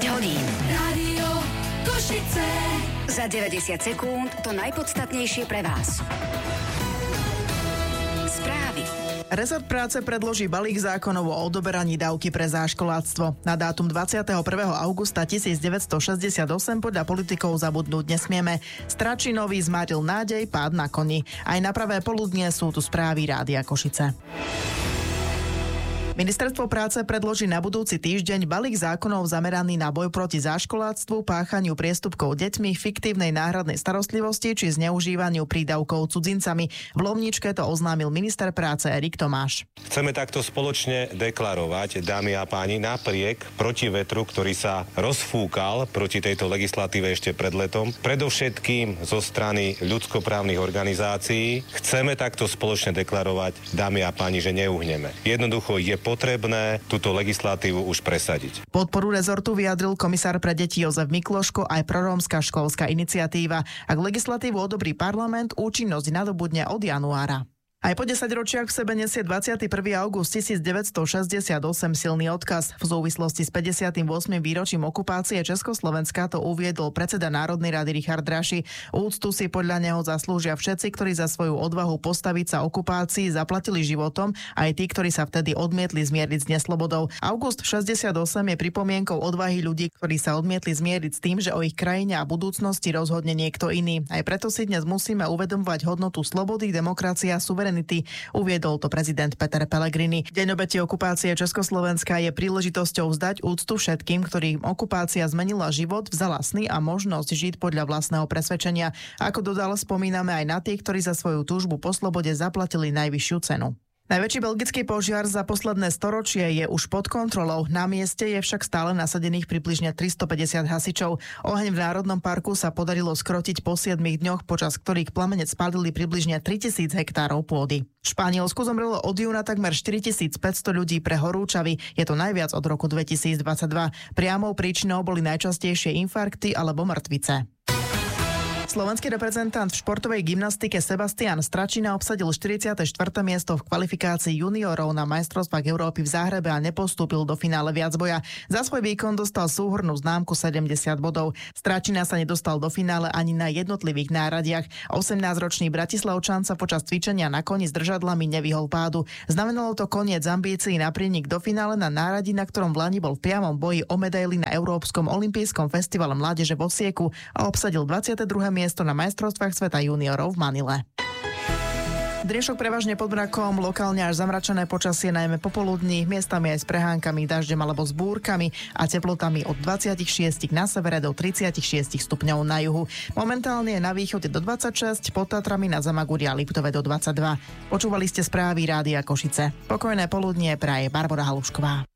hodín. Rádio Košice. Za 90 sekúnd to najpodstatnejšie pre vás. Správy. Rezort práce predloží balík zákonov o odoberaní dávky pre záškoláctvo. Na dátum 21. augusta 1968 podľa politikov zabudnúť nesmieme. Stračinový zmaril nádej, pád na koni. Aj na pravé poludnie sú tu správy Rádia Košice. Ministerstvo práce predloží na budúci týždeň balík zákonov zameraný na boj proti záškoláctvu, páchaniu priestupkov deťmi, fiktívnej náhradnej starostlivosti či zneužívaniu prídavkov cudzincami. V Lomničke to oznámil minister práce Erik Tomáš. Chceme takto spoločne deklarovať, dámy a páni, napriek protivetru, ktorý sa rozfúkal proti tejto legislatíve ešte pred letom, predovšetkým zo strany ľudskoprávnych organizácií, chceme takto spoločne deklarovať, dámy a páni, že neuhneme. Jednoducho je potrebné túto legislatívu už presadiť. Podporu rezortu vyjadril komisár pre deti Jozef Mikloško aj prorómska školská iniciatíva. Ak legislatívu odobrí parlament, účinnosť nadobudne od januára. Aj po 10 ročiach v sebe nesie 21. august 1968 silný odkaz. V súvislosti s 58. výročím okupácie Československa to uviedol predseda Národnej rady Richard Raši. Úctu si podľa neho zaslúžia všetci, ktorí za svoju odvahu postaviť sa okupácii zaplatili životom, aj tí, ktorí sa vtedy odmietli zmieriť s neslobodou. August 68 je pripomienkou odvahy ľudí, ktorí sa odmietli zmieriť s tým, že o ich krajine a budúcnosti rozhodne niekto iný. Aj preto si dnes musíme uvedomovať hodnotu slobody, demokracia, suverenity. Uviedol to prezident Peter Pellegrini. Deň obeti okupácie Československa je príležitosťou vzdať úctu všetkým, ktorým okupácia zmenila život, vzala sny a možnosť žiť podľa vlastného presvedčenia. Ako dodal, spomíname aj na tých, ktorí za svoju túžbu po slobode zaplatili najvyššiu cenu. Najväčší belgický požiar za posledné storočie je už pod kontrolou. Na mieste je však stále nasadených približne 350 hasičov. Oheň v Národnom parku sa podarilo skrotiť po 7 dňoch, počas ktorých plamenec spálili približne 3000 hektárov pôdy. V Španielsku zomrelo od júna takmer 4500 ľudí pre horúčavy. Je to najviac od roku 2022. Priamou príčinou boli najčastejšie infarkty alebo mŕtvice. Slovenský reprezentant v športovej gymnastike Sebastian Stračina obsadil 44. miesto v kvalifikácii juniorov na majstrovstvách Európy v Záhrebe a nepostúpil do finále viacboja. Za svoj výkon dostal súhrnnú známku 70 bodov. Stračina sa nedostal do finále ani na jednotlivých náradiach. 18-ročný Bratislavčan sa počas cvičenia na koni s držadlami nevyhol pádu. Znamenalo to koniec ambícií na prienik do finále na náradi, na ktorom v Lani bol v priamom boji o medaily na Európskom olympijskom festivale mládeže v Osieku a obsadil 22. miesto na majstrovstvách sveta juniorov v Manile. Dnešok prevažne pod mrakom, lokálne až zamračené počasie najmä popoludní, miestami aj s prehánkami, dažďom alebo s búrkami a teplotami od 26 na severe do 36 stupňov na juhu. Momentálne je na východe do 26, pod Tatrami na Zamagúri a Liptove do 22. Počúvali ste správy Rádia Košice. Pokojné poludnie praje Barbora Halušková.